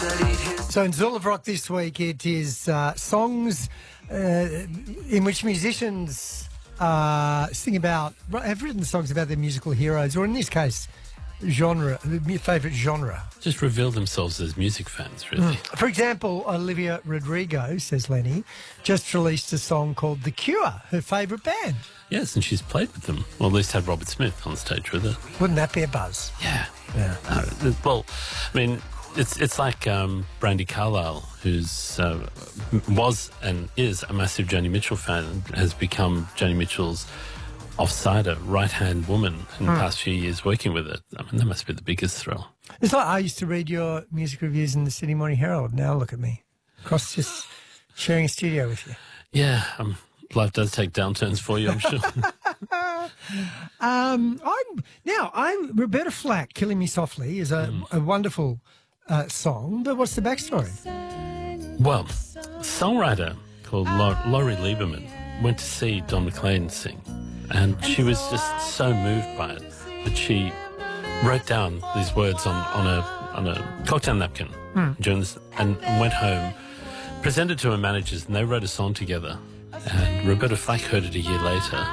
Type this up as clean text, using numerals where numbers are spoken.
So in Zula of Rock this week, it is songs in which musicians sing about, have written songs about their musical heroes, or in this case, genre, their favourite genre. Just reveal themselves as music fans, really. For example, Olivia Rodrigo, says Lenny, just released a song called The Cure, her favourite band. Yes, and she's played with them. Well, at least had Robert Smith on stage with her. Wouldn't that be a buzz? Yeah. Yeah. Well, I mean, it's like Brandi Carlile, who's was and is a massive Joni Mitchell fan, has become Joni Mitchell's offsider, right-hand woman in the past few years working with it. I mean, that must be the biggest thrill. It's like I used to read your music reviews in the Sydney Morning Herald. Now look at me. Cross just sharing a studio with you. Yeah, life does take downturns for you, I'm sure. I'm Roberta Flack, Killing Me Softly is a wonderful song, but what's the backstory? Well, a songwriter called Laurie Lieberman went to see Don McLean sing, and she was just so moved by it that she wrote down these words on a cocktail napkin during this, and went home, presented to her managers, and they wrote a song together. And Roberta Flack heard it a year later